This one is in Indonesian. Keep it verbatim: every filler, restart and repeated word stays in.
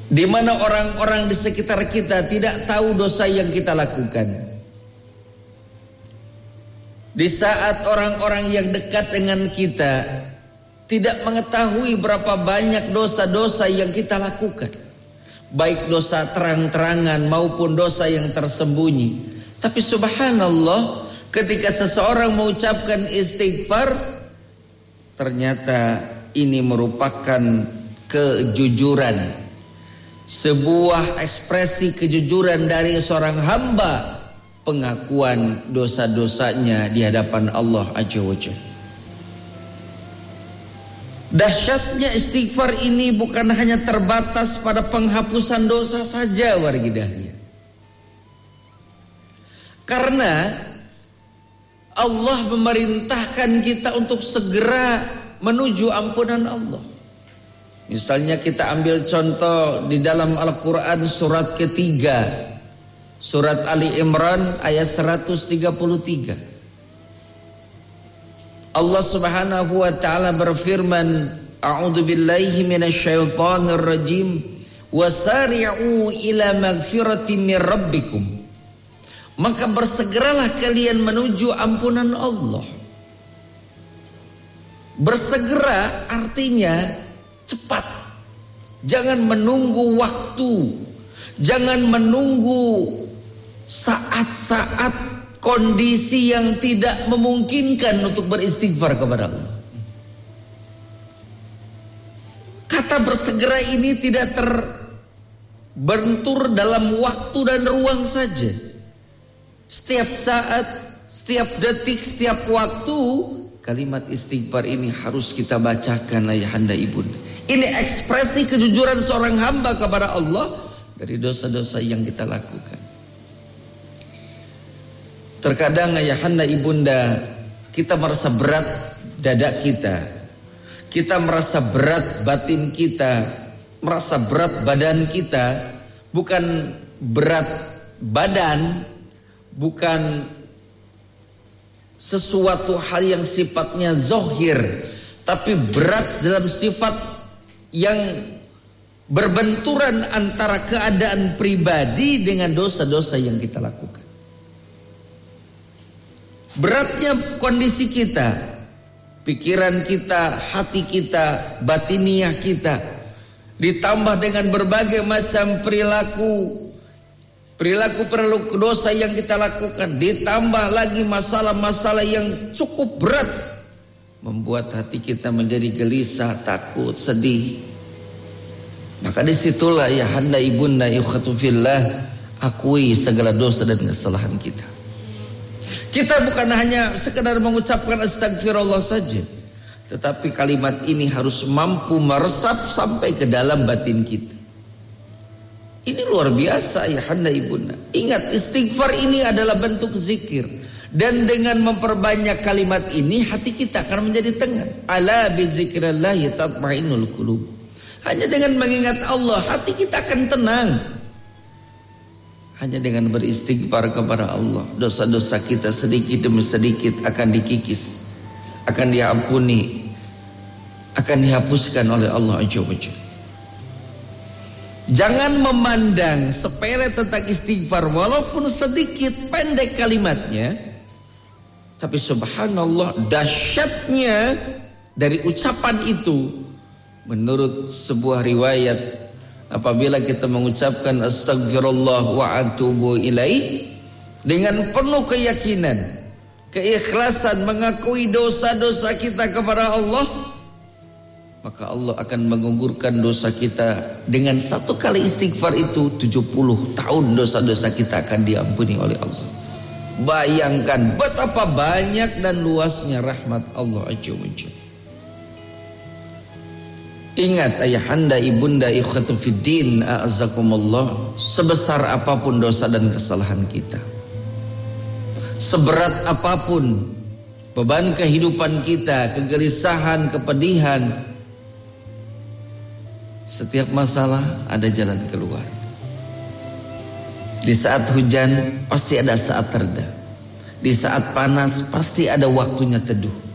di mana orang-orang di sekitar kita tidak tahu dosa yang kita lakukan. Di saat orang-orang yang dekat dengan kita tidak mengetahui berapa banyak dosa-dosa yang kita lakukan, baik dosa terang-terangan maupun dosa yang tersembunyi. Tapi subhanallah, ketika seseorang mengucapkan istighfar, ternyata ini merupakan kejujuran, sebuah ekspresi kejujuran dari seorang hamba, pengakuan dosa-dosanya di hadapan Allah Azza wa Jalla. Dahsyatnya istighfar ini bukan hanya terbatas pada penghapusan dosa saja wargidahnya. Karena Allah memerintahkan kita untuk segera menuju ampunan Allah. Misalnya kita ambil contoh di dalam Al-Quran surat ketiga, surat Ali Imran ayat seratus tiga puluh tiga. Allah Subhanahu wa taala berfirman, A'udzu billahi minasyaitonir rajim, wasari'u ila magfiratin mir rabbikum. Maka bersegeralah kalian menuju ampunan Allah. Bersegera artinya cepat. Jangan menunggu waktu. Jangan menunggu saat-saat kondisi yang tidak memungkinkan untuk beristighfar kepada Allah. Kata bersegera ini tidak terbentur dalam waktu dan ruang saja. Setiap saat, setiap detik, setiap waktu, kalimat istighfar ini harus kita bacakan ayahanda ibunda. Ini ekspresi kejujuran seorang hamba kepada Allah dari dosa-dosa yang kita lakukan. Terkadang ayahanda ibunda, kita merasa berat dada kita, kita merasa berat batin kita, merasa berat badan kita. Bukan berat badan, bukan sesuatu hal yang sifatnya zahir, tapi berat dalam sifat yang berbenturan antara keadaan pribadi dengan dosa-dosa yang kita lakukan. Beratnya kondisi kita, pikiran kita, hati kita, batiniah kita, ditambah dengan berbagai macam perilaku Perilaku-perilaku dosa yang kita lakukan, ditambah lagi masalah-masalah yang cukup berat, membuat hati kita menjadi gelisah, takut, sedih. Maka disitulah ya handa ibunda yukhatu fillah, akui segala dosa dan kesalahan kita. Kita bukan hanya sekedar mengucapkan astagfirullah saja, tetapi kalimat ini harus mampu meresap sampai ke dalam batin kita. Ini luar biasa ya handa ibunda. Ingat, istighfar ini adalah bentuk zikir, dan dengan memperbanyak kalimat ini hati kita akan menjadi tenang. Ala bi zikrillahi tatma'innul qulub. Hanya dengan mengingat Allah hati kita akan tenang. Hanya dengan beristighfar kepada Allah, dosa-dosa kita sedikit demi sedikit akan dikikis, akan diampuni, akan dihapuskan oleh Allah Azza wa Jalla. Jangan memandang sepele tentang istighfar, walaupun sedikit pendek kalimatnya, tapi subhanallah dahsyatnya dari ucapan itu. Menurut sebuah riwayat, apabila kita mengucapkan astagfirullah wa atubu ilaih dengan penuh keyakinan, keikhlasan mengakui dosa-dosa kita kepada Allah, maka Allah akan menggugurkan dosa kita. Dengan satu kali istighfar itu tujuh puluh tahun dosa-dosa kita akan diampuni oleh Allah. Bayangkan betapa banyak dan luasnya rahmat Allah Azza wa Jalla. Ingat ayahanda ibunda ikhwatu fiddin a'azzakumullah, sebesar apapun dosa dan kesalahan kita, seberat apapun beban kehidupan kita, kegelisahan, kepedihan, setiap masalah ada jalan keluar. Di saat hujan pasti ada saat terda. Di saat panas pasti ada waktunya teduh.